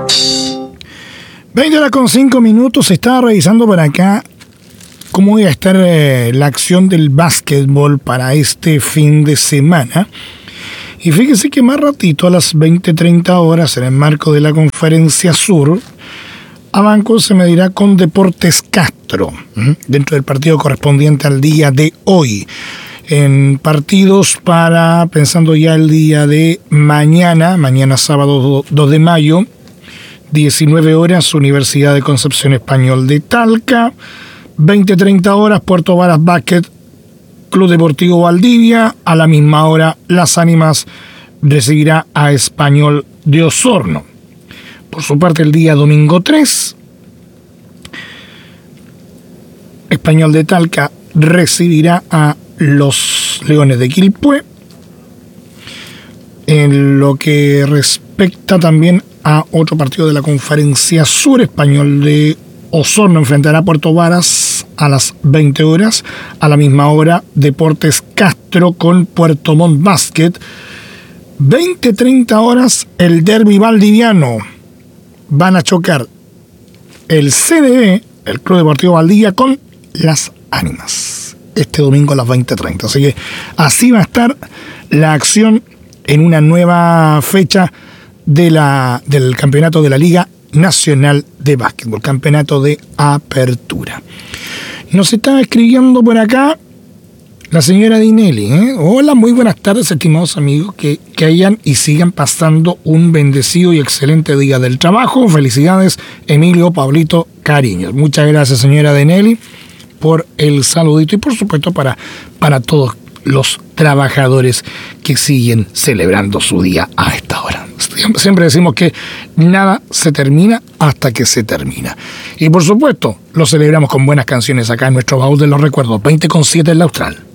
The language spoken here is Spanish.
20:05. Estaba revisando por acá cómo iba a estar la acción del básquetbol para este fin de semana. Y fíjese que más ratito, a las 20:30 horas, en el marco de la Conferencia Sur, Abanco se medirá con Deportes Castro, dentro del partido correspondiente al día de hoy. En partidos pensando ya el día de mañana sábado 2 de mayo, 19 horas, Universidad de Concepción Español de Talca. 20:30 horas, Puerto Varas Basket, Club Deportivo Valdivia. A la misma hora, Las Ánimas recibirá a Español de Osorno. Por su parte, el día domingo 3, Español de Talca recibirá a los Leones de Quilpué. En lo que respecta también a otro partido de la Conferencia Sur, Español de Osorno enfrentará a Puerto Varas a las 20 horas. A la misma hora, Deportes Castro con Puerto Montt Basket. 20:30 horas, el derbi valdiviano. Van a chocar el CDE, el Club Deportivo Valdivia, con Las Ánimas. Este domingo a las 20:30. Así que así va a estar la acción en una nueva fecha del campeonato de la Liga Nacional de Básquetbol, campeonato de apertura. Nos está escribiendo por acá la señora Dinelli. Hola, muy buenas tardes, estimados amigos, que hayan y sigan pasando un bendecido y excelente día del trabajo. Felicidades, Emilio, Pablito, cariños. Muchas gracias, señora Dinelli, por el saludito y por supuesto para todos los trabajadores que siguen celebrando su día a esta hora. Siempre decimos que nada se termina hasta que se termina. Y por supuesto, lo celebramos con buenas canciones acá en nuestro baúl de los recuerdos. 20:07 en la Austral.